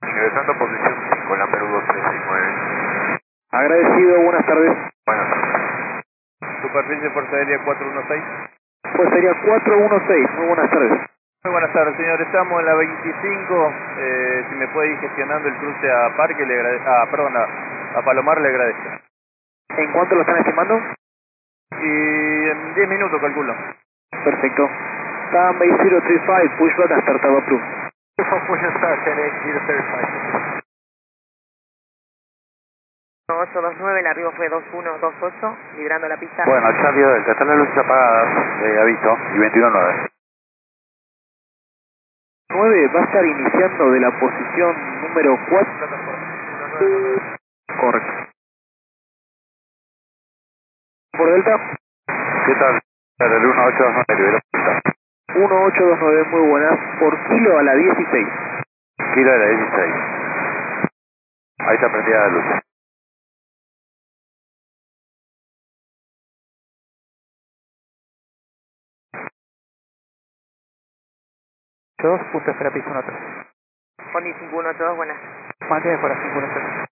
Ingresando a posición 5, la Perú 2369. Agradecido, buenas tardes. Buenas tardes. Superficie Fuerza Aérea 416. Pues sería 416, muy buenas tardes. Muy buenas tardes, señor. Estamos en la 25. Si me puede ir gestionando el cruce a Parque, perdón, a Palomar, le agradezco. ¿En cuánto lo están estimando? Y en 10 minutos, calculo. Perfecto. Stanbay 035, push button, startup approved. Push and start, 18035. 829, el arribo fue 2128, librando la pista. Bueno, Charlie Delta, están las luces apagadas, aviso, y 219. 9 va a estar iniciando de la posición número 4. Correcto. Por Delta. ¿Qué tal? El 1829, libero pista. 1829, muy buenas. Por kilo a la 16. Kilo de la 16. Ahí está prendida la luz. Dos, punto esfera piso 13. Pony 5182, buenas. Mantiene fuera 513.